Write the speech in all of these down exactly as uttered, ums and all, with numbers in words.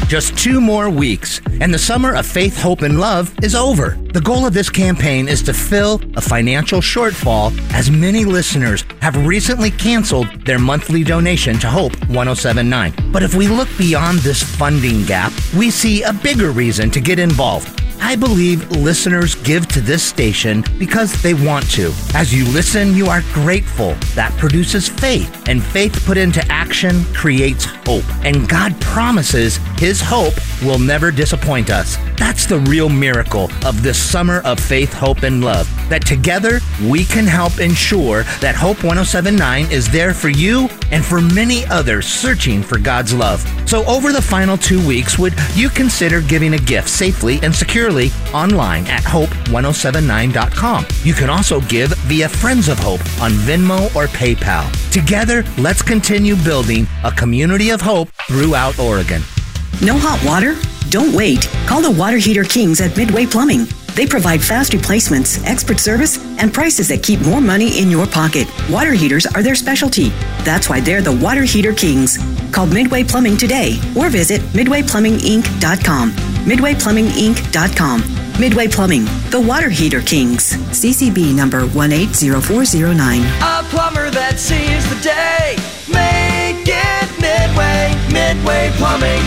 Just two more weeks, and the summer of faith, hope, and love is over. The goal of this campaign is to fill a financial shortfall, as many listeners have recently canceled their monthly donation to Hope one oh seven point nine. But if we look beyond this funding gap, we see a bigger reason to get involved. I believe listeners give to this station because they want to. As you listen, you are grateful. That produces faith, and faith put into action creates hope. And God promises His hope will never disappoint us. That's the real miracle of this summer of faith, hope, and love. That together we can help ensure that Hope one oh seven point nine is there for you and for many others searching for God's love. So over the final two weeks, would you consider giving a gift safely and securely online at hope one oh seven nine dot com. You can also give via Friends of Hope on Venmo or PayPal. Together, let's continue building a community of hope throughout Oregon. No hot water? Don't wait. Call the Water Heater Kings at Midway Plumbing. They provide fast replacements, expert service, and prices that keep more money in your pocket. Water heaters are their specialty. That's why they're the Water Heater Kings. Call Midway Plumbing today or visit midway plumbing inc dot com. midway plumbing inc dot com. Midway Plumbing, the Water Heater Kings. C C B number one eight zero four zero nine. A plumber that sees the day. Make it Midway. Midway Plumbing.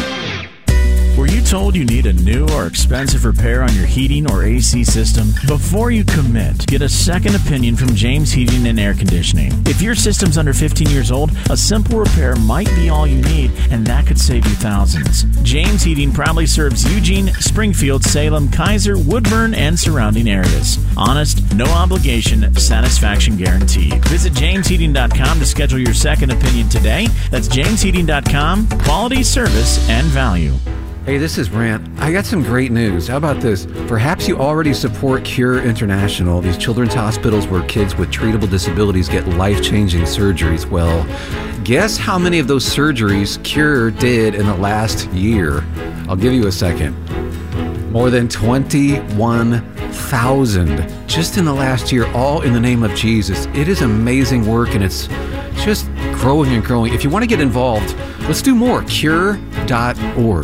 Were you told you need a new or expensive repair on your heating or A C system? Before you commit, get a second opinion from James Heating and Air Conditioning. If your system's under fifteen years old, a simple repair might be all you need, and that could save you thousands. James Heating proudly serves Eugene, Springfield, Salem, Kaiser, Woodburn, and surrounding areas. Honest, no obligation, satisfaction guaranteed. Visit james heating dot com to schedule your second opinion today. That's james heating dot com. Quality, service, and value. Hey, this is Brant. I got some great news. How about this? Perhaps you already support Cure International, these children's hospitals where kids with treatable disabilities get life-changing surgeries. Well, guess how many of those surgeries Cure did in the last year? I'll give you a second. More than twenty-one thousand just in the last year, all in the name of Jesus. It is amazing work, and it's just growing and growing. If you want to get involved, let's do more. cure dot org.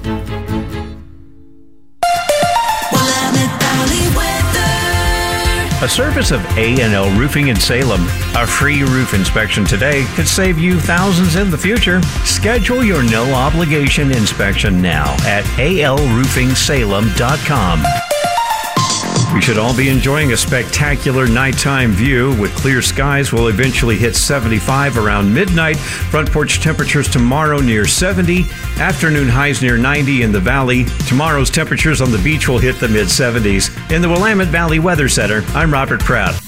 A service of A and L Roofing in Salem. A free roof inspection today could save you thousands in the future. Schedule your no-obligation inspection now at a l roofing salem dot com. We should all be enjoying a spectacular nighttime view with clear skies. Will eventually hit seventy-five around midnight. Front porch temperatures tomorrow near seventy. Afternoon highs near ninety in the valley. Tomorrow's temperatwilliams on the beach will hit the mid seventies. In the Willamette Valley Weather Center, I'm Robert Pratt.